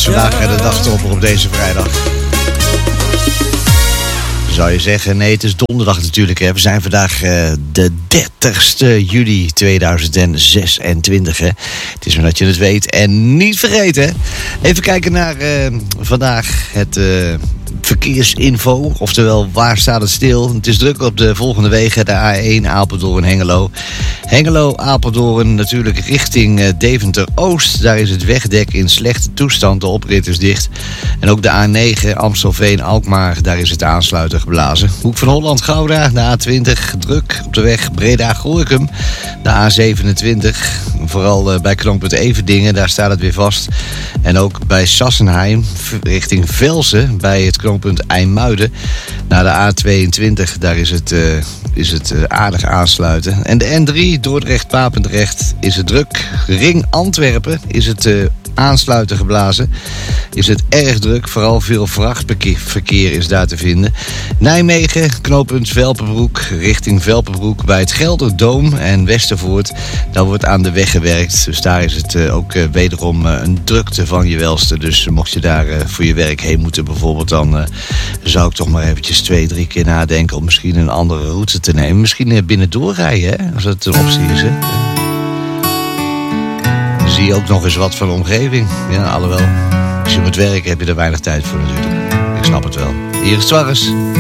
vandaag de dagtopper op deze vrijdag. Zou je zeggen, nee, het is donderdag natuurlijk. Hè. We zijn vandaag de 30ste juli 2026. Hè. Het is maar dat je het weet en niet vergeten. Even kijken naar vandaag het verkeersinfo. Oftewel, waar staat het stil? Het is druk op de volgende wegen. De A1 Apeldoorn-Hengelo. Hengelo-Apeldoorn natuurlijk richting Deventer-Oost. Daar is het wegdek in slechte toestand. De oprit is dicht. En ook de A9 Amstelveen-Alkmaar. Daar is het aansluiter geblazen. Hoek van Holland-Gouda. De A20 druk op de weg Breda-Gorinchem. De A27 vooral bij knooppunt Everdingen. Daar staat het weer vast. En ook bij Sassenheim richting Velsen bij het knooppunt IJmuiden. Naar de A22, daar is het aardig aansluiten. En de N3 Dordrecht-Papendrecht is het druk. Ring Antwerpen is het aansluiten geblazen. Is het erg druk, vooral veel vrachtverkeer is daar te vinden. Nijmegen, knooppunt Velpenbroek, richting Velpenbroek bij het Gelderdoom en Westervoort. Daar wordt aan de weg gewerkt, dus daar is het ook wederom een drukte van je welste. Dus mocht je daar voor je werk heen moeten bijvoorbeeld, dan zou ik toch maar eventjes 2-3 keer nadenken om misschien een andere route te nemen. Misschien binnendoor rijden, hè, als het een optie is, hè. Zie je ook nog eens wat van de omgeving. Ja, alhoewel, als je moet werken heb je er weinig tijd voor natuurlijk. Ik snap het wel. Hier is Twarres.